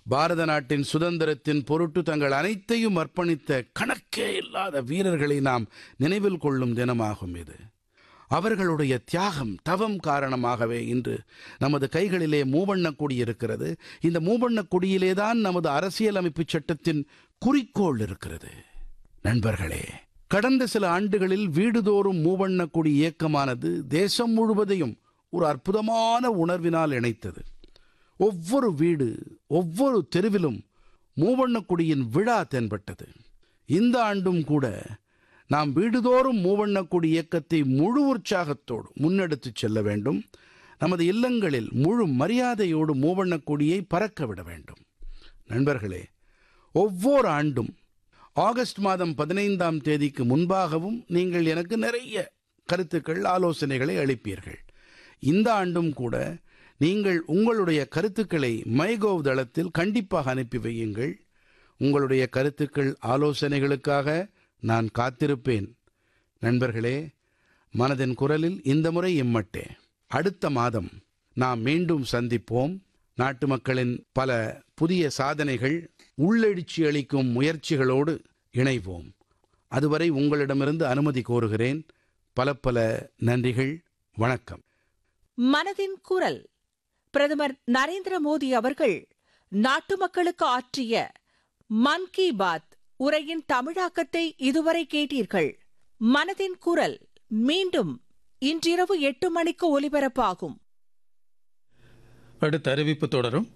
பாரத நாட்டின் சுதந்திரத்தின் பொருட்டு தங்கள் அனைத்தையும் அர்ப்பணித்த கணக்கே இல்லாத வீரர்களை நாம் நினைவில் கொள்ளும் தினமாகும் இது. அவர்களுடைய தியாகம், தவம் காரணமாகவே இன்று நமது கைகளிலே மூவண்ணக் கொடி இருக்கிறது. இந்த மூவண்ணக் கொடியிலேதான் நமது அரசியலமைப்பு சட்டத்தின் குறிக்கோள் இருக்கிறது. நண்பர்களே, கடந்த சில ஆண்டுகளில் வீடுதோறும் மூவண்ணக் கொடி இயக்கமானது தேசம் முழுவதையும் ஒரு அற்புதமான உணர்வினால் இணைத்தது. ஒவ்வொரு வீடு, ஒவ்வொரு தெருவிலும் மூவண்ணக் கொடியின் விழா தென்பட்டது. இந்த ஆண்டும் கூட நாம் வீடுதோறும் மூவண்ணக் கொடி இயக்கத்தை முழு உற்சாகத்தோடு முன்னெடுத்துச் செல்ல வேண்டும். நமது இல்லங்களில் முழு மரியாதையோடு மூவண்ணக் கொடியை பறக்க விட வேண்டும். நண்பர்களே, ஒவ்வொரு ஆண்டும் ஆகஸ்ட் மாதம் 15ஆம் தேதிக்கு முன்பாகவும் நீங்கள் எனக்கு நிறைய கருத்துக்கள், ஆலோசனைகளை அளிப்பீர்கள். இந்த ஆண்டும் கூட நீங்கள் உங்களுடைய கருத்துக்களை மைகோவ் தளத்தில் கண்டிப்பாக அனுப்பி வையுங்கள். உங்களுடைய கருத்துக்கள், ஆலோசனைகளுக்காக நான் காத்திருப்பேன். நண்பர்களே, மனதின் குரலில் இந்த முறை இம்மட்டே. அடுத்த மாதம் நாம் மீண்டும் சந்திப்போம். நாட்டு மக்களின் பல புதிய சாதனைகள், உள்ளெழுச்சி அளிக்கும் முயற்சிகளோடு இணைவோம். அதுவரை உங்களிடமிருந்து அனுமதி கோருகிறேன். பல பல நன்றிகள். வணக்கம். மனதின் குரல். பிரதமர் நரேந்திர மோடி அவர்கள் நாட்டு மக்களுக்கு ஆற்றிய மன் கி பாத் உரையின் தமிழாக்கத்தை இதுவரை கேட்டீர்கள். மனதின் குரல் மீண்டும் இன்றிரவு 8 மணிக்கு ஒலிபரப்பாகும். அடுத்த அறிவிப்பு தொடரும்.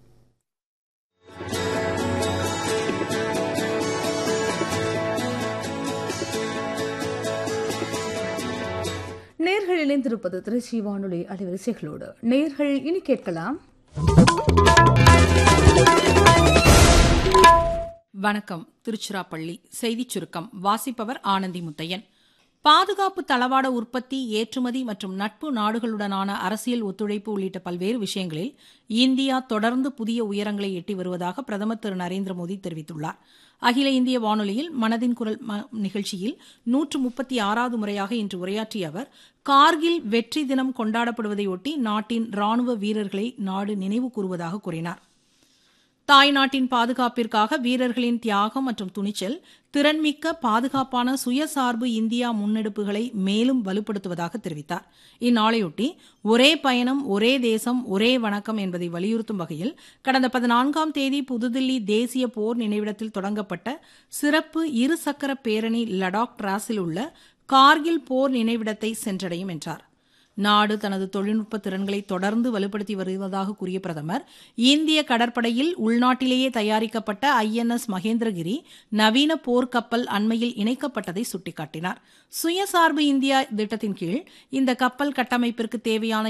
நேர்கள் இணைந்திருப்பது திருச்சி வானொலி அலைவரிசைகளோடு. நேர்கள் இனி கேட்கலாம். வணக்கம். திருச்சிராப்பள்ளி செய்திச் சுருக்கம் வாசிப்பவர் ஆனந்தி முத்தையன். பாதுகாப்பு தளவாட உற்பத்தி, ஏற்றுமதி மற்றும் நட்பு நாடுகளுடனான அரசியல் ஒத்துழைப்பு உள்ளிட்ட பல்வேறு விஷயங்களில் இந்தியா தொடர்ந்து புதிய உயரங்களை எட்டி வருவதாக பிரதமர் திரு நரேந்திர மோடி தெரிவித்துள்ளார். அகில இந்திய வானொலியில் மனதின் குரல் நிகழ்ச்சியில் 136வது முறையாக இன்று உரையாற்றிய அவர், கார்கில் வெற்றி தினம் கொண்டாடப்படுவதையொட்டி நாட்டின் ராணுவ வீரர்களை நாடு நினைவு கூறுவதாக கூறினார். தாய்நாட்டின் பாதுகாப்பிற்காக வீரர்களின் தியாகம் மற்றும் துணிச்சல் திறன்மிக்க, பாதுகாப்பான, சுயசார்பு இந்தியா முன்னெடுப்புகளை மேலும் வலுப்படுத்துவதாக தெரிவித்தார். இந்நாளையொட்டி ஒரே பயணம், ஒரே தேசம், ஒரே வணக்கம் என்பதை வலியுறுத்தும் வகையில் கடந்த 14ஆம் தேதி புதுதில்லி தேசிய போர் நினைவிடத்தில் தொடங்கப்பட்ட சிறப்பு இருசக்கர பேரணி லடாக் டிராஸில் உள்ள கார்கில் போர் நினைவிடத்தை சென்றடையும் என்றார். நாடு தனது தொழில்நுட்ப திறன்களை தொடர்ந்து வலுப்படுத்தி வருவதாக கூறிய பிரதமர், இந்திய கடற்படையில் உள்நாட்டிலேயே தயாரிக்கப்பட்ட INS மகேந்திரகிரி நவீன போர்க்கப்பல் அண்மையில் இணைக்கப்பட்டதை சுட்டிக்காட்டினார். சுயசார்பு இந்தியா திட்டத்தின் கீழ் இந்த கப்பல் கட்டமைப்பிற்கு தேவையான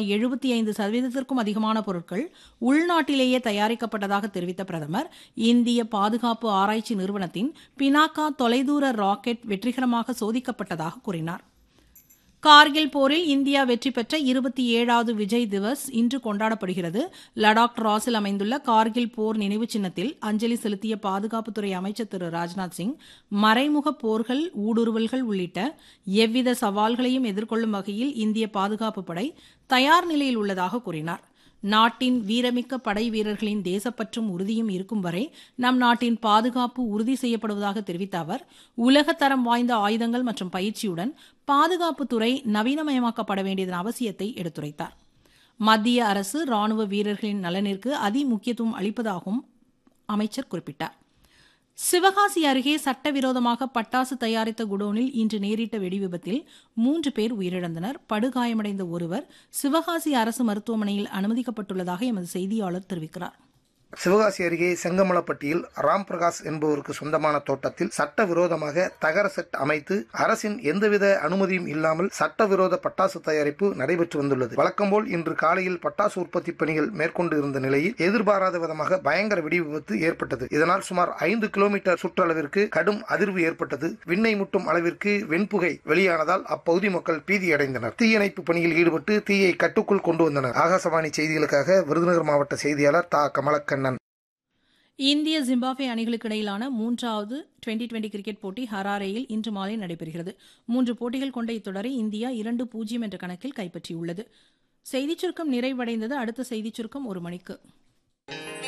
75% அதிகமான பொருட்கள் உள்நாட்டிலேயே தயாரிக்கப்பட்டதாக தெரிவித்த பிரதமர், இந்திய பாதுகாப்பு ஆராய்ச்சி நிறுவனத்தின் பினாக்கா தொலைதூர ராக்கெட் வெற்றிகரமாக சோதிக்கப்பட்டதாக கூறினார். கார்கில் போரில் இந்தியா வெற்றி பெற்ற 27வது விஜய் திவஸ் இன்று கொண்டாடப்படுகிறது. லடாக் டிராஸில் அமைந்துள்ள கார்கில் போர் நினைவு சின்னத்தில் அஞ்சலி செலுத்திய பாதுகாப்புத்துறை அமைச்சர் திரு ராஜ்நாத் சிங், மறைமுக போர்கள், ஊடுருவல்கள் உள்ளிட்ட எவ்வித சவால்களையும் எதிர்கொள்ளும் வகையில் இந்திய பாதுகாப்பு படை தயார் நிலையில் உள்ளதாக கூறினார். நாட்டின் வீரமிக்க படை வீரர்களின் தேசப்பற்றும் உறுதியும் இருக்கும் வரை நம் நாட்டின் பாதுகாப்பு உறுதி செய்யப்படுவதாக தெரிவித்த அவர், உலகத்தரம் வாய்ந்த ஆயுதங்கள் மற்றும் பயிற்சியுடன் பாதுகாப்புத்துறை நவீனமயமாக்கப்பட வேண்டியதன் அவசியத்தை எடுத்துரைத்தார். மத்திய அரசு ராணுவ வீரர்களின் நலனிற்கு அதிமுக்கியத்துவம் அளிப்பதாகவும் அமைச்சர் குறிப்பிட்டார். சிவகாசி அருகே சட்டவிரோதமாக பட்டாசு தயாரித்த குடோனில் இன்று நேரிட்ட வெடிவிபத்தில் 3 பேர் உயிரிழந்தனர். படுகாயமடைந்த ஒருவர் சிவகாசி அரசு மருத்துவமனையில் அனுமதிக்கப்பட்டுள்ளதாக எமது செய்தியாளர் தெரிவிக்கிறார். சிவகாசி அருகே செங்கமலப்பட்டியில் ராம்பிரகாஷ் என்பவருக்கு சொந்தமான தோட்டத்தில் சட்டவிரோதமாக தகர செட் அமைத்து அரசின் எந்தவித அனுமதியும் இல்லாமல் சட்டவிரோத பட்டாசு தயாரிப்பு நடைபெற்று வந்துள்ளது. வழக்கம்போல் இன்று காலையில் பட்டாசு உற்பத்தி பணிகள் மேற்கொண்டு இருந்த நிலையில் எதிர்பாராத விதமாக பயங்கர வெடி விபத்து ஏற்பட்டது. இதனால் சுமார் 5 கிலோமீட்டர் சுற்றளவிற்கு கடும் அதிர்வு ஏற்பட்டது. விண்ணை முட்டும் அளவிற்கு வெண்புகை வெளியானதால் அப்பகுதி மக்கள் பீதியடைந்தனர். தீயணைப்பு பணியில் ஈடுபட்டு தீயை கட்டுக்குள் கொண்டு வந்தனர். ஆகாசவாணி செய்திகளுக்காக விருதுநகர் மாவட்ட செய்தியாளர் தா கமலக்கண்ணன். இந்திய ஜிம்பாப்வே அணிகளுக்கு இடையிலான 3வது டுவெண்டி கிரிக்கெட் போட்டி ஹராரேயில் இன்று மாலை நடைபெறுகிறது. 3 போட்டிகள் கொண்ட இத்தொடரை இந்தியா 2-0 என்ற கணக்கில் கைப்பற்றியுள்ளது. செய்திச் சுருக்கம் நிறைவடைந்தது. அடுத்த செய்திச் சுருக்கம் 1 மணிக்கு.